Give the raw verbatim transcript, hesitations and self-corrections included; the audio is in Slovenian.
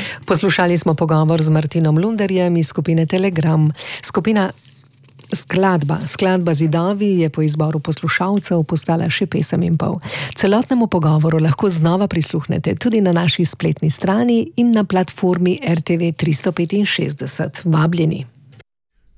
Poslušali smo pogovor z Martinom Lunderjem iz skupine Telegram. Skupina Skladba, skladba Zidovi je po izboru poslušalcev postala še pesem in pol. Celotnemu pogovoru lahko znova prisluhnete tudi na naši spletni strani in na platformi R T V tristo petinšestdeset. Vabljeni.